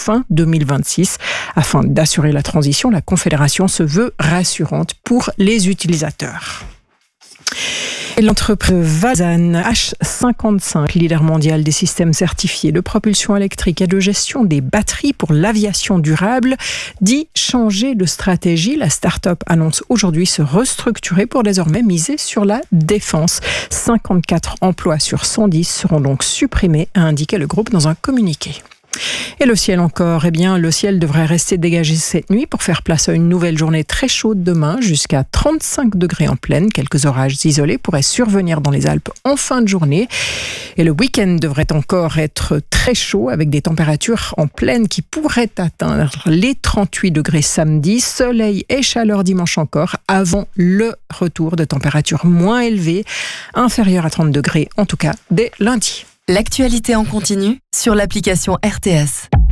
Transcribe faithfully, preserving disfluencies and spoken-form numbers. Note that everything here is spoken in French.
fin deux mille vingt-six. Afin d'assurer la transition, la Confédération se veut rassurante pour les utilisateurs. Et l'entreprise Valzan H cinquante-cinq, leader mondial des systèmes certifiés de propulsion électrique et de gestion des batteries pour l'aviation durable, dit changer de stratégie. La start-up annonce aujourd'hui se restructurer pour désormais miser sur la défense. cinquante-quatre emplois sur cent dix seront donc supprimés, a indiqué le groupe dans un communiqué. Et le ciel encore, eh bien, le ciel devrait rester dégagé cette nuit pour faire place à une nouvelle journée très chaude demain, jusqu'à trente-cinq degrés en pleine. Quelques orages isolés pourraient survenir dans les Alpes en fin de journée. Et le week-end devrait encore être très chaud avec des températures en pleine qui pourraient atteindre les trente-huit degrés samedi. Soleil et chaleur dimanche encore, avant le retour de températures moins élevées, inférieures à trente degrés en tout cas dès lundi. L'actualité en continu sur l'application R T S.